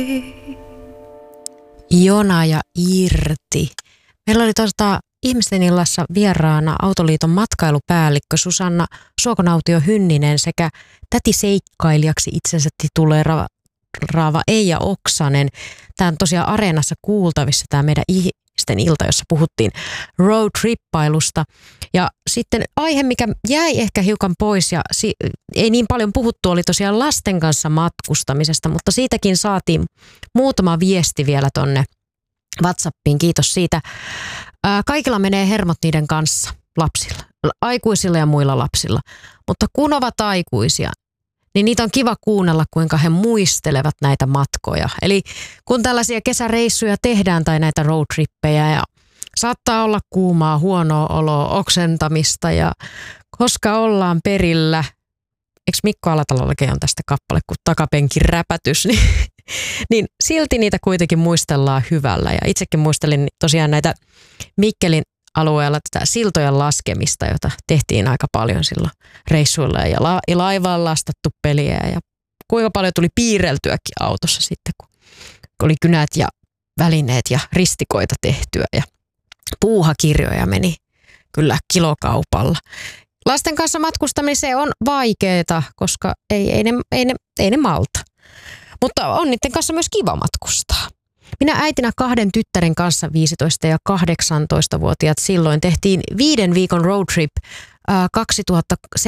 Jona ja Irti. Meillä oli Ihmisten illassa vieraana Autoliiton matkailupäällikkö Susanna Suokonautio-Hynninen sekä tätiseikkailijaksi itsensä tituleeraava Eija Oksanen. Tämä on tosiaan Areenassa kuultavissa tämä meidän Ihmisten ilta, jossa puhuttiin roadtrippailusta. Ja sitten aihe, mikä jäi ehkä hiukan pois ja ei niin paljon puhuttu, oli tosiaan lasten kanssa matkustamisesta, mutta siitäkin saatiin muutama viesti vielä tonne WhatsAppiin. Kiitos siitä. Kaikilla menee hermot niiden kanssa, lapsilla, aikuisilla ja muilla lapsilla. Mutta kun ovat aikuisia, niin niitä on kiva kuunnella, kuinka he muistelevat näitä matkoja. Eli kun tällaisia kesäreissuja tehdään tai näitä roadtrippejä ja saattaa olla kuumaa, huonoa oloa, oksentamista ja koska ollaan perillä. Eikö Mikko Alatalollakin on tästä kappale kuin Takapenkin räpätys, niin silti niitä kuitenkin muistellaan hyvällä. Ja itsekin muistelin tosiaan näitä Mikkelin alueella tätä siltojen laskemista, jota tehtiin aika paljon silloin reissuilla ja laivaan lastattu peliä. Ja kuinka paljon tuli piirreltyäkin autossa sitten, kun oli kynät ja välineet ja ristikoita tehtyä. Ja puuhakirjoja meni kyllä kilokaupalla. Lasten kanssa matkustamiseen on vaikeaa, koska ei ne malta. Mutta on niiden kanssa myös kiva matkustaa. Minä äitinä 2 tyttären kanssa 15- ja 18-vuotiaat silloin tehtiin 5 viikon roadtrip 2007-2008.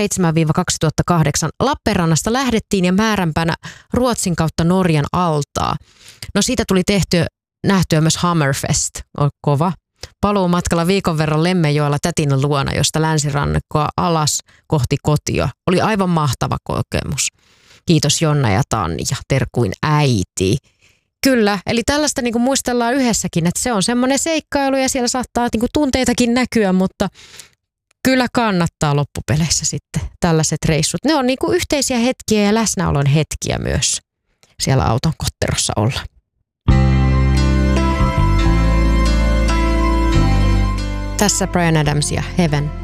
Lappeenrannasta lähdettiin ja määränpänä Ruotsin kautta Norjan altaa. No siitä tuli nähtyä myös Hammerfest, on kova. Paluumatkalla viikon verran Lemmenjoella tätin luona, josta länsirannikkoa alas kohti kotia. Oli aivan mahtava kokemus. Kiitos Jonna ja Tanja, terkuin äiti. Kyllä, eli tällaista niin kuin muistellaan yhdessäkin, että se on semmoinen seikkailu ja siellä saattaa niin kuin tunteitakin näkyä, mutta kyllä kannattaa loppupeleissä sitten tällaiset reissut. Ne on niin kuin yhteisiä hetkiä ja läsnäolon hetkiä myös siellä auton kotterossa olla. Tässä Bryan Adams ja Heaven.